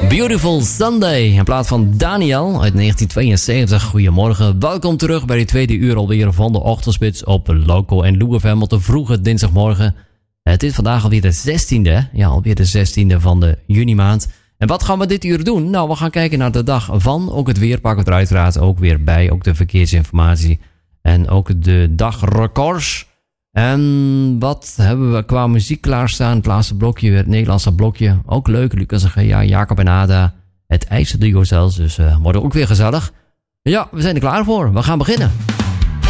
Beautiful Sunday in plaats van Daniel uit 1972. Goedemorgen, welkom terug bij de tweede uur alweer van de ochtendspits op Loco en Lou FM op de vroege dinsdagmorgen. Het is vandaag alweer de 16e, ja alweer de 16e van de juni maand. En wat gaan we dit uur doen? Nou, we gaan kijken naar de dag van, ook het weer pakken we er uiteraard ook weer bij, ook de verkeersinformatie en ook de dagrecords. En wat hebben we qua muziek klaarstaan? Het laatste blokje, het Nederlandse blokje. Ook leuk, Lucas en Gea, Jacob en Ada. Het IJzerduo zelfs, dus wordt ook weer gezellig. Ja, we zijn er klaar voor. We gaan beginnen.